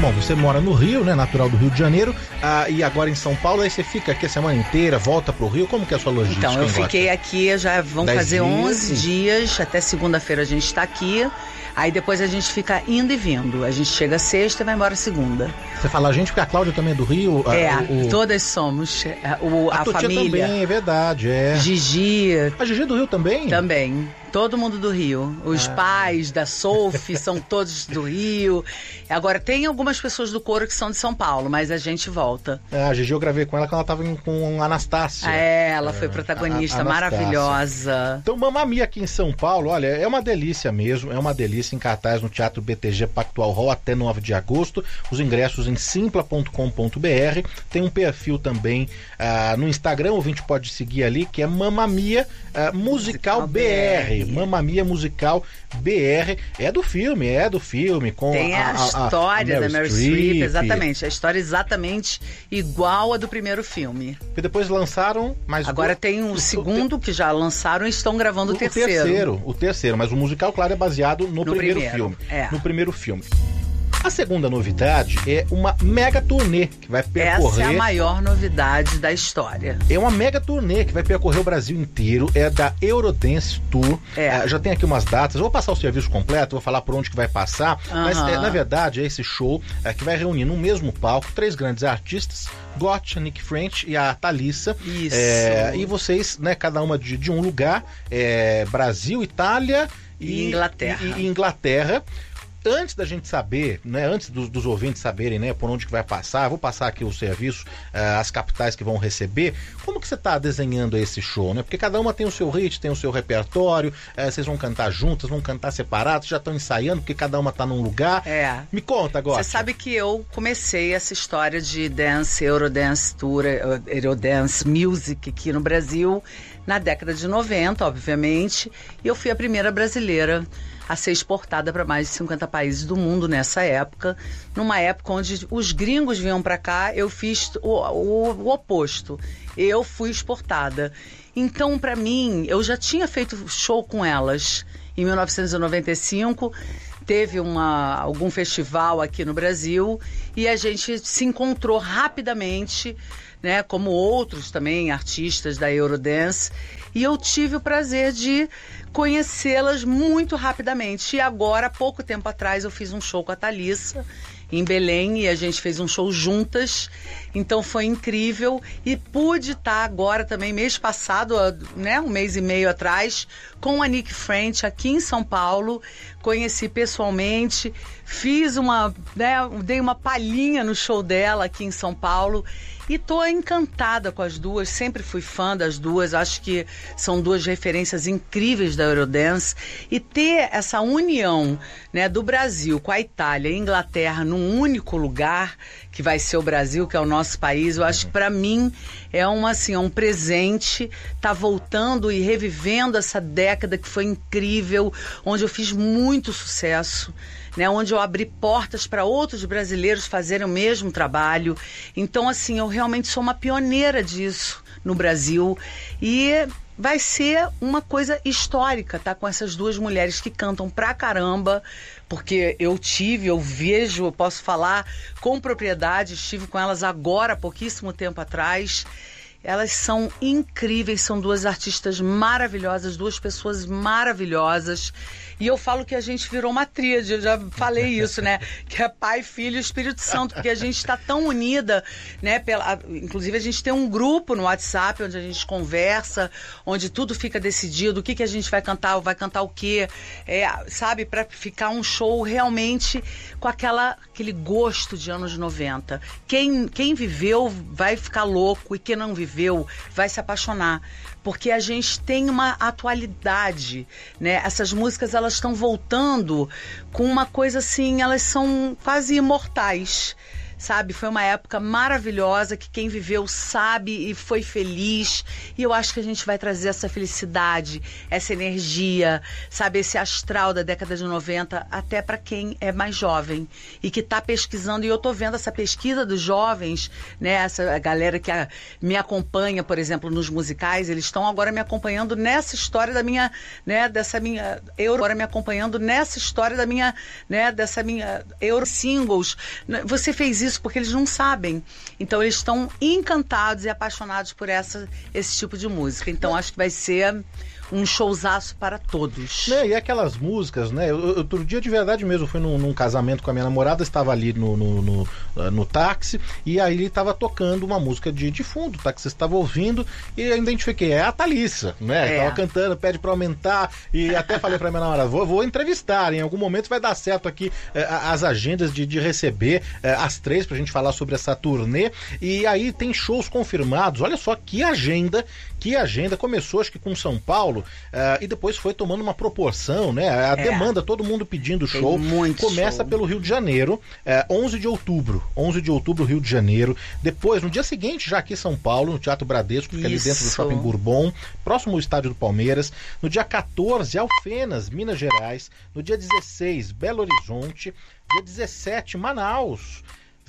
Bom, você mora no Rio, né? Natural do Rio de Janeiro, e agora em São Paulo, aí você fica aqui a semana inteira, volta pro Rio. Como que é a sua logística? Então, eu fiquei aqui, já vão fazer 11 dias. Até segunda-feira a gente tá aqui. Aí depois a gente fica indo e vindo. A gente chega sexta e vai embora segunda. Você fala a gente, porque a Cláudia também é do Rio. Todas somos. A família também, é verdade, Gigi. A Gigi é do Rio também? Também. Todo mundo do Rio. Os pais da Sophie são todos do Rio. Agora, tem algumas pessoas do coro que são de São Paulo, mas a gente volta. A Gigi eu gravei com ela quando ela tava com a Anastácia. Ela foi protagonista, maravilhosa. Então, Mamma Mia aqui em São Paulo, olha, é uma delícia mesmo, é uma delícia em cartaz no Teatro BTG Pactual Hall até 9 de agosto. Os ingressos em simpla.com.br. Tem um perfil também no Instagram, o ouvinte pode seguir ali, que é Mamma Mia Musical BR. Mamma Mia Musical BR. É do filme. Com tem a história da Meryl Streep, exatamente. A história exatamente igual a do primeiro filme. E depois lançaram mais Agora tem um segundo que já lançaram e estão gravando o terceiro. O terceiro, mas o musical, claro, é baseado no primeiro filme. No primeiro filme. A segunda novidade é uma mega turnê que vai percorrer... Essa é a maior novidade da história. É uma mega turnê que vai percorrer o Brasil inteiro, é da Eurodance Tour. Já tem aqui umas datas, eu vou passar o serviço completo, vou falar por onde que vai passar, mas na verdade é esse show que vai reunir no mesmo palco 3 grandes artistas, Gotcha, Nick French e a Thalissa. Isso. E vocês, né, cada uma de um lugar, Brasil, Itália e Inglaterra. Antes da gente saber, né, antes dos ouvintes saberem, né, por onde que vai passar, vou passar aqui o serviço, as capitais que vão receber. Como que você está desenhando esse show, né? Porque cada uma tem o seu hit, tem o seu repertório, vocês vão cantar juntas, vão cantar separados, já estão ensaiando, porque cada uma está num lugar. Me conta agora. Você sabe que eu comecei essa história de dance, Eurodance Tour, Eurodance Music aqui no Brasil na década de 90, obviamente, e eu fui a primeira brasileira a ser exportada para mais de 50 países do mundo nessa época, numa época onde os gringos vinham para cá, eu fiz o oposto, eu fui exportada. Então, para mim, eu já tinha feito show com elas em 1995, teve algum festival aqui no Brasil e a gente se encontrou rapidamente, né, como outros também artistas da Eurodance, e eu tive o prazer de conhecê-las muito rapidamente. E agora, há pouco tempo atrás, eu fiz um show com a Thalissa em Belém e a gente fez um show juntas, então foi incrível. E pude estar agora também, mês passado, né, um mês e meio atrás, com a Nick French aqui em São Paulo, conheci pessoalmente, dei uma palhinha no show dela aqui em São Paulo. E tô encantada com as duas, sempre fui fã das duas, acho que são duas referências incríveis da Eurodance. E ter essa união, né, do Brasil com a Itália e a Inglaterra num único lugar, que vai ser o Brasil, que é o nosso país, eu acho que para mim é um presente, tá voltando e revivendo essa década que foi incrível, onde eu fiz muito sucesso, né, onde eu abri portas para outros brasileiros fazerem o mesmo trabalho. Então, assim, eu realmente sou uma pioneira disso no Brasil e vai ser uma coisa histórica, tá? Com essas duas mulheres que cantam pra caramba, porque eu vejo, eu posso falar com propriedade, estive com elas agora, há pouquíssimo tempo atrás. Elas são incríveis, são duas artistas maravilhosas, duas pessoas maravilhosas. E eu falo que a gente virou uma tríade, eu já falei isso, né? Que é Pai, Filho e Espírito Santo, porque a gente está tão unida, né? Inclusive a gente tem um grupo no WhatsApp onde a gente conversa, onde tudo fica decidido, o que a gente vai cantar o quê, sabe? Para ficar um show realmente com aquele gosto de anos 90. Quem viveu vai ficar louco e quem não viveu vai se apaixonar. Porque a gente tem uma atualidade, né? Essas músicas, elas estão voltando com uma coisa assim, elas são quase imortais, sabe? Foi uma época maravilhosa que quem viveu sabe e foi feliz. E eu acho que a gente vai trazer essa felicidade, essa energia, sabe? Esse astral da década de 90 até para quem é mais jovem e que está pesquisando. E eu tô vendo essa pesquisa dos jovens, né? Essa galera que me acompanha, por exemplo, nos musicais, eles estão agora me acompanhando nessa história da minha, né? Dessa minha agora me acompanhando nessa história da minha, né? Dessa minha Eurosingles. Você fez isso porque eles não sabem. Então eles estão encantados e apaixonados por esse tipo de música. Então acho que vai ser um showzaço para todos. E aquelas músicas, né? Outro dia, de verdade mesmo, fui num casamento com a minha namorada, estava ali no táxi, e aí ele estava tocando uma música de fundo, o taxista estava ouvindo, e eu identifiquei, é a Thalissa, né? Tava cantando, pede para aumentar, e até falei para minha namorada, vou entrevistar, em algum momento vai dar certo aqui as agendas de receber as 3 pra gente falar sobre essa turnê, e aí tem shows confirmados, olha só que agenda, começou acho que com São Paulo, e depois foi tomando uma proporção, né? A demanda, todo mundo pedindo show. Começa pelo Rio de Janeiro, 11 de outubro, Rio de Janeiro. Depois, no dia seguinte, já aqui em São Paulo, no Teatro Bradesco, fica ali dentro do Shopping Bourbon, próximo ao estádio do Palmeiras. No dia 14, Alfenas, Minas Gerais. No dia 16, Belo Horizonte. Dia 17, Manaus.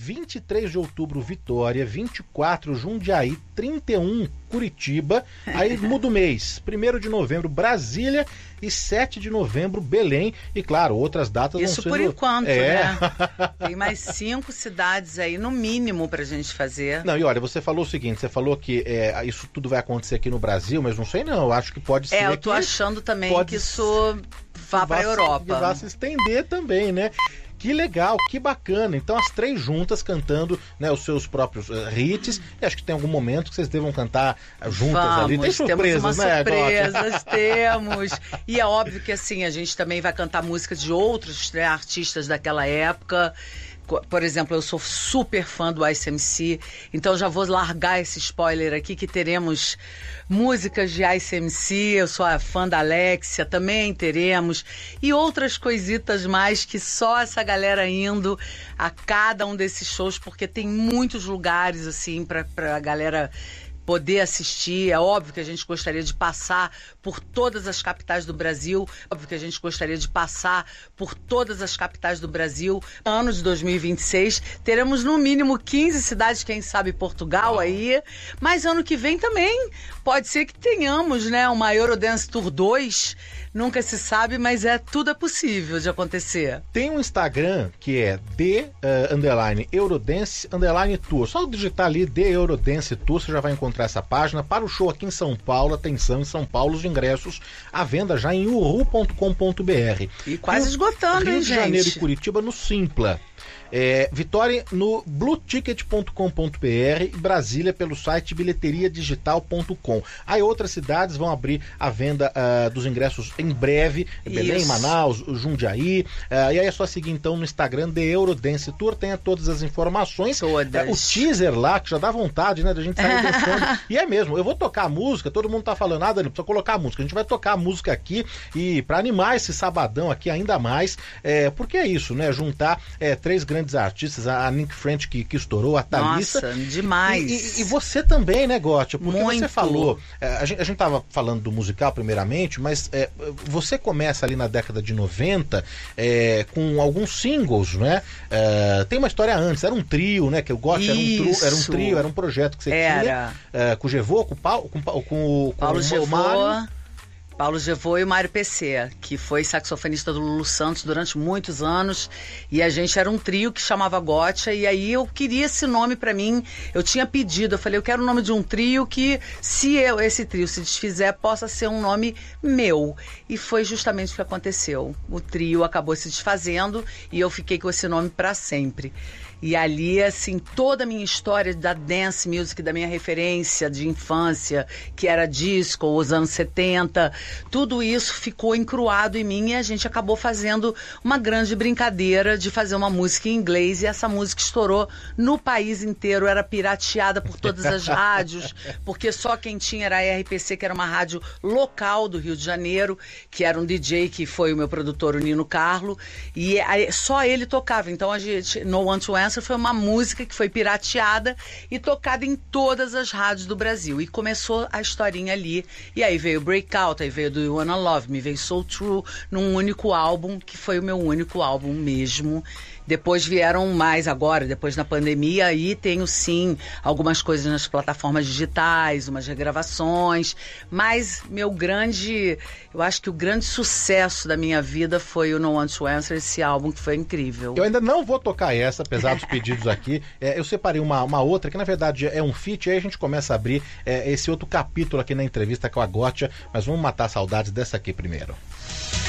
23 de outubro, Vitória, 24, Jundiaí, 31, Curitiba, aí muda o mês, 1º de novembro, Brasília e 7 de novembro, Belém, e claro, outras datas isso vão ser... Isso por enquanto, né? Tem mais 5 cidades aí, no mínimo, pra gente fazer. Não, e olha, você falou o seguinte, você falou que isso tudo vai acontecer aqui no Brasil, mas não sei não, eu acho que pode ser eu tô achando também que isso vá pra Europa. Que vai se estender também, né? Que legal, que bacana. Então as 3 juntas cantando, né, os seus próprios hits. E acho que tem algum momento que vocês devam cantar juntas ali. Tem surpresas, temos surpresas, temos. E é óbvio que assim, a gente também vai cantar músicas de outros, né, artistas daquela época. Por exemplo, eu sou super fã do Ice MC, então já vou largar esse spoiler aqui que teremos músicas de Ice MC, eu sou a fã da Alexia, também teremos, e outras coisitas mais que só essa galera indo a cada um desses shows, porque tem muitos lugares assim pra galera poder assistir. É óbvio que a gente gostaria de passar por todas as capitais do Brasil. Ano de 2026, teremos no mínimo 15 cidades, quem sabe Portugal aí. Mas ano que vem também pode ser que tenhamos, né, uma Eurodance Tour 2. Nunca se sabe, mas tudo é possível de acontecer. Tem um Instagram que é _Eurodance _Tour. Só digitar ali Eurodance Tour, você já vai encontrar essa página. Para o show aqui em São Paulo, atenção, em São Paulo, os ingressos à venda já em uhu.com.br. E quase esgotando, Rio hein, de gente? Janeiro e Curitiba no Simpla. Vitória no blueticket.com.br e Brasília pelo site bilheteriadigital.com. Aí outras cidades vão abrir a venda dos ingressos em breve, Belém, Manaus, Jundiaí, e aí é só seguir então no Instagram de Eurodance Tour, tenha todas as informações, o teaser lá, que já dá vontade, né, da gente sair dançando. E é mesmo, eu vou tocar a música, todo mundo tá falando, Dani, precisa colocar a música, a gente vai tocar a música aqui, e pra animar esse sabadão aqui ainda mais, porque é isso, né, juntar 3 grandes artistas, a Nick French que estourou, a Thalissa. Nossa, demais. E você também, né, Gótia? Porque muito. Você falou, a gente tava falando do musical primeiramente, mas você começa ali na década de 90 com alguns singles, né? Tem uma história antes, era um trio, né? Que o Gótia era um trio, era um projeto que você tinha com o Gevô, com o Paulo Gevô. Paulo Gevô e o Mário PC, que foi saxofonista do Lulu Santos durante muitos anos, e a gente era um trio que chamava Gótia, e aí eu queria esse nome pra mim, eu tinha pedido, eu falei, eu quero o nome de um trio que, se esse trio se desfizer, possa ser um nome meu, e foi justamente o que aconteceu. O trio acabou se desfazendo, e eu fiquei com esse nome pra sempre. E ali, assim, toda a minha história da dance music, da minha referência de infância, que era disco, os anos 70, tudo isso ficou encruado em mim e a gente acabou fazendo uma grande brincadeira de fazer uma música em inglês, e essa música estourou no país inteiro, era pirateada por todas as rádios, porque só quem tinha era a RPC, que era uma rádio local do Rio de Janeiro, que era um DJ que foi o meu produtor, o Nino Carlo, e aí, só ele tocava. Então a gente, No One to Answer foi uma música que foi pirateada e tocada em todas as rádios do Brasil, e começou a historinha ali, e aí veio Breakout, aí veio Do You Wanna Love Me, veio So True, num único álbum, que foi o meu único álbum mesmo. Depois vieram mais agora, depois da pandemia, aí tenho sim algumas coisas nas plataformas digitais, umas regravações, mas eu acho que o grande sucesso da minha vida foi o No One to Answer, esse álbum que foi incrível. Eu ainda não vou tocar essa, apesar dos pedidos aqui. Eu separei uma outra, que na verdade é um feat, aí a gente começa a abrir esse outro capítulo aqui na entrevista com a Gótia, mas vamos matar saudades dessa aqui primeiro.